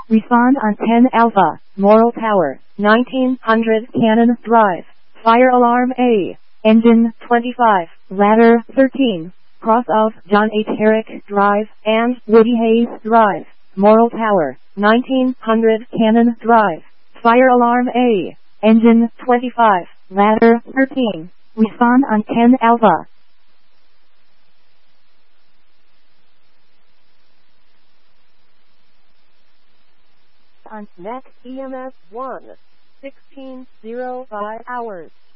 Respond on 10 Alpha, Moral Tower, 1900 Cannon Drive, Fire Alarm A, Engine 25, Ladder 13, cross of John H. Herrick Drive and Woody Hayes Drive, Moral Tower, 1900 Cannon Drive, Fire Alarm A, Engine 25, Ladder 13, respond on 10 Alpha. On next EMS 1, 16:05 hours.